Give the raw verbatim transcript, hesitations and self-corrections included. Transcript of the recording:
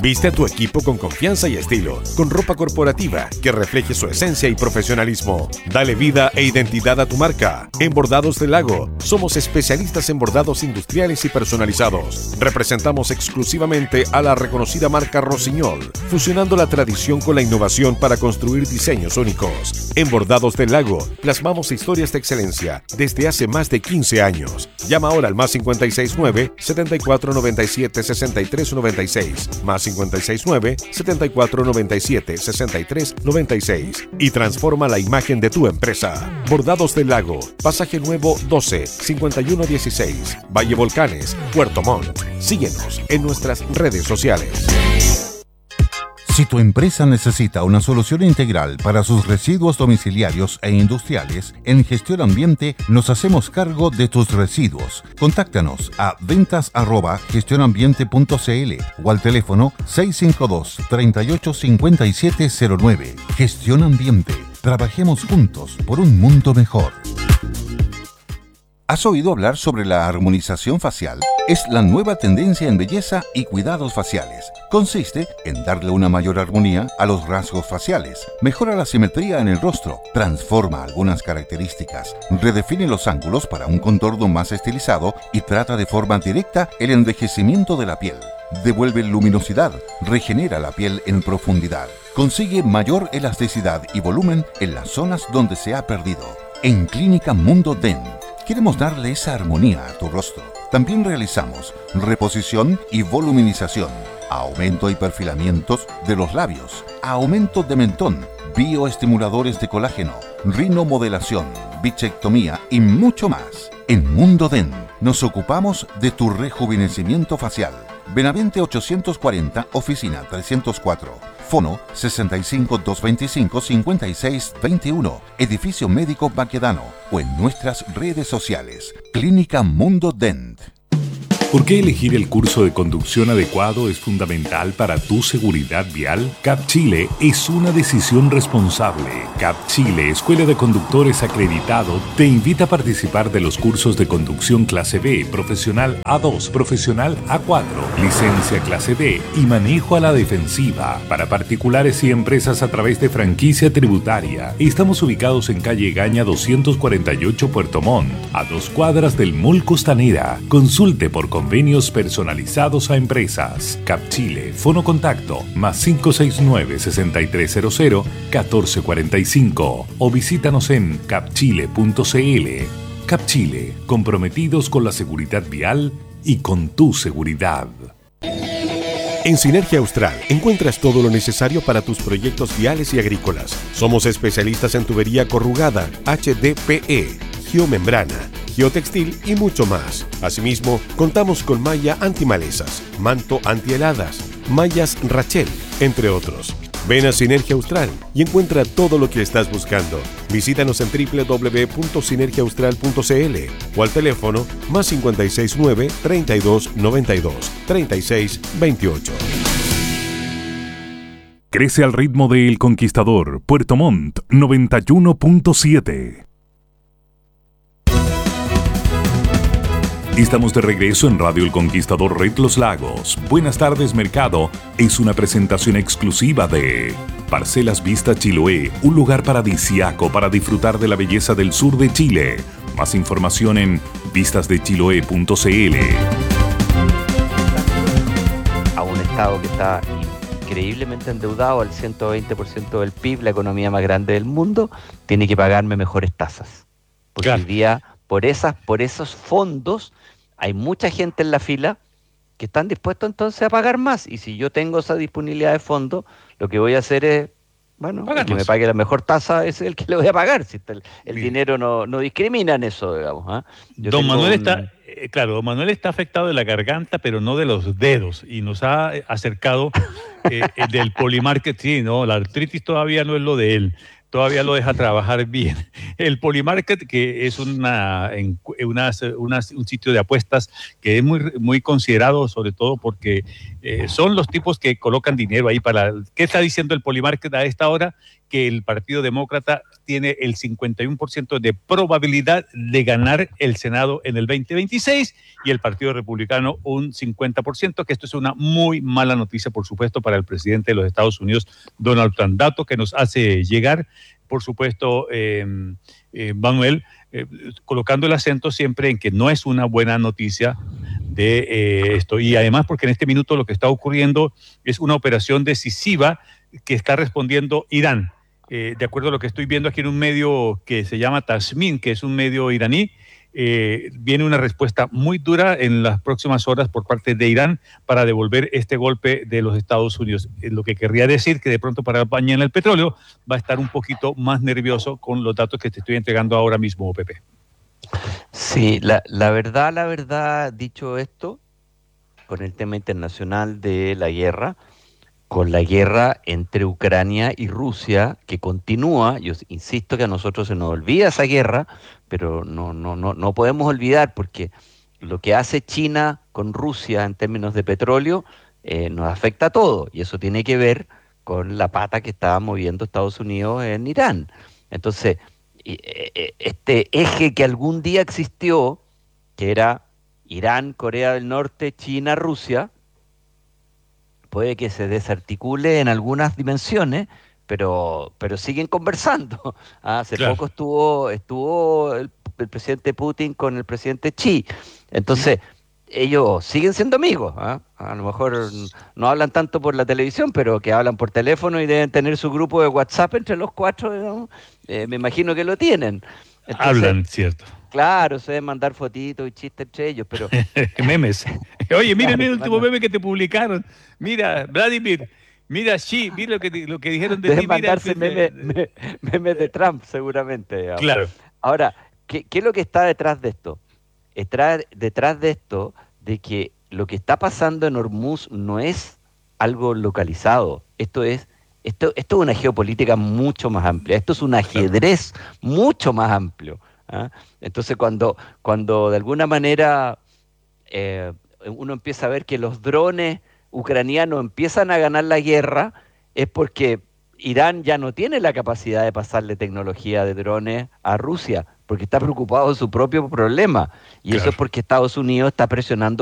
Viste a tu equipo con confianza y estilo, con ropa corporativa que refleje su esencia y profesionalismo. Dale vida e identidad a tu marca. En Bordados del Lago, somos especialistas en bordados industriales y personalizados. Representamos exclusivamente a la reconocida marca Rossignol, fusionando la tradición con la innovación para construir diseños únicos. En Bordados del Lago, plasmamos historias de excelencia desde hace más de quince años. Llama ahora al más cincuenta y seis nueve, setenta y cuatro noventa y siete, sesenta y tres noventa y seis, más cincuenta y seis nueve, setenta y cuatro noventa y siete, sesenta y tres noventa y seis y transforma la imagen de tu empresa. Bordados del Lago, Pasaje Nuevo doce, cincuenta y uno dieciséis, Valle Volcanes, Puerto Montt. Síguenos en nuestras redes sociales. Si tu empresa necesita una solución integral para sus residuos domiciliarios e industriales, en Gestión Ambiente nos hacemos cargo de tus residuos. Contáctanos a ventas arroba gestionambiente punto cl o al teléfono seis cinco dos, tres ocho cinco siete cero nueve. Gestión Ambiente. Trabajemos juntos por un mundo mejor. ¿Has oído hablar sobre la armonización facial? Es la nueva tendencia en belleza y cuidados faciales. Consiste en darle una mayor armonía a los rasgos faciales, mejora la simetría en el rostro, transforma algunas características, redefine los ángulos para un contorno más estilizado y trata de forma directa el envejecimiento de la piel. Devuelve luminosidad, regenera la piel en profundidad, consigue mayor elasticidad y volumen en las zonas donde se ha perdido. En Clínica Mundo Dent, queremos darle esa armonía a tu rostro. También realizamos reposición y voluminización, aumento y perfilamientos de los labios, aumento de mentón, bioestimuladores de colágeno, rinomodelación, bichectomía y mucho más. En Mundo Dent nos ocupamos de tu rejuvenecimiento facial. Benavente ochocientos cuarenta, oficina trescientos cuatro. Fono sesenta y cinco, doscientos veinticinco, cincuenta y seis veintiuno. Edificio Médico Baquedano o en nuestras redes sociales. Clínica Mundo Dent. ¿Por qué elegir el curso de conducción adecuado es fundamental para tu seguridad vial? CAP Chile es una decisión responsable. CAP Chile, Escuela de Conductores Acreditado, te invita a participar de los cursos de conducción clase B, profesional A dos, profesional A cuatro, licencia clase D y manejo a la defensiva para particulares y empresas a través de franquicia tributaria. Estamos ubicados en calle Gaña doscientos cuarenta y ocho, Puerto Montt, a dos cuadras del Mall Costanera. Consulte por convenios personalizados a empresas. CAP Chile, fono contacto, más cinco seis nueve, seis tres cero cero, uno cuatro cuatro cinco o visítanos en capchile punto cl. CAP Chile, comprometidos con la seguridad vial y con tu seguridad. En Sinergia Austral encuentras todo lo necesario para tus proyectos viales y agrícolas. Somos especialistas en tubería corrugada, H D P E, geomembrana, geotextil y mucho más. Asimismo, contamos con malla antimalezas, manto antiheladas, mallas Rachel, entre otros. Ven a Sinergia Austral y encuentra todo lo que estás buscando. Visítanos en doble u doble u doble u punto sinergia austral punto cl o al teléfono más cincuenta y seis nueve, treinta y dos, noventa y dos, treinta y seis, veintiocho. Crece al ritmo de El Conquistador, Puerto Montt, noventa y uno punto siete. Estamos de regreso en Radio El Conquistador Red Los Lagos. Buenas tardes, mercado. Es una presentación exclusiva de Parcelas Vista Chiloé, un lugar paradisíaco para disfrutar de la belleza del sur de Chile. Más información en vistas de chiloé punto cl. A un estado que está increíblemente endeudado al ciento veinte por ciento del P I B, la economía más grande del mundo, tiene que pagarme mejores tasas. Porque claro, hoy día, por esas, por esos fondos, hay mucha gente en la fila que están dispuestos entonces a pagar más. Y si yo tengo esa disponibilidad de fondos, lo que voy a hacer es, bueno, el que me pague la mejor tasa es el que le voy a pagar. Si el, el dinero no, no discrimina en eso, digamos. ¿eh? Don Manuel un... está, eh, claro, Don Manuel está afectado de la garganta, pero no de los dedos. Y nos ha acercado eh, el del Polymarket. Sí, no, la artritis todavía no es lo de él. Todavía lo deja trabajar bien. El Polymarket, que es una, una, una, un sitio de apuestas que es muy, muy considerado, sobre todo porque eh, son los tipos que colocan dinero ahí para... ¿Qué está diciendo el Polymarket a esta hora? que el Partido Demócrata tiene el cincuenta y uno por ciento de probabilidad de ganar el Senado en el veinte veintiséis y el Partido Republicano un cincuenta por ciento, que esto es una muy mala noticia, por supuesto, para el presidente de los Estados Unidos, Donald Trump. Dato que nos hace llegar, por supuesto, eh, eh, Manuel, eh, colocando el acento siempre en que no es una buena noticia de eh, esto. Y además porque en este minuto lo que está ocurriendo es una operación decisiva que está respondiendo Irán. Eh, de acuerdo a lo que estoy viendo aquí en un medio que se llama Tasmin, que es un medio iraní, eh, viene una respuesta muy dura en las próximas horas por parte de Irán para devolver este golpe de los Estados Unidos. Eh, lo que querría decir que de pronto para mañana el petróleo va a estar un poquito más nervioso con los datos que te estoy entregando ahora mismo, Pepe. Sí, la, la verdad, la verdad, dicho esto, con el tema internacional de la guerra, con la guerra entre Ucrania y Rusia, que continúa, yo insisto que a nosotros se nos olvida esa guerra, pero no, no, no, no podemos olvidar porque lo que hace China con Rusia en términos de petróleo eh, nos afecta a todos, y eso tiene que ver con la pata que estaba moviendo Estados Unidos en Irán. Entonces, este eje que algún día existió, que era Irán, Corea del Norte, China, Rusia, puede que se desarticule en algunas dimensiones, pero, pero siguen conversando. Hace claro. poco estuvo, estuvo el, el presidente Putin con el presidente Xi. Entonces, sí. ellos siguen siendo amigos. ¿eh? A lo mejor no hablan tanto por la televisión, pero que hablan por teléfono y deben tener su grupo de WhatsApp entre los cuatro, digamos. Eh, me imagino que lo tienen. Entonces, hablan, cierto. Claro, se deben mandar fotitos y chistes entre ellos, pero... Memes. Oye, mira el último meme que te publicaron. Mira, Vladimir, mira Xi, mira lo que, lo que dijeron de deben ti. mandarse mira, memes meme, meme de Trump, seguramente. Digamos. Claro. Ahora, ¿qué, ¿qué es lo que está detrás de esto? Está detrás de esto de que lo que está pasando en Hormuz no es algo localizado. Esto es, esto, esto es una geopolítica mucho más amplia. Esto es un ajedrez mucho más amplio. ¿Ah? Entonces cuando, cuando de alguna manera eh, uno empieza a ver que los drones ucranianos empiezan a ganar la guerra, es porque Irán ya no tiene la capacidad de pasarle tecnología de drones a Rusia, porque está preocupado de su propio problema, y claro. eso es porque Estados Unidos está presionando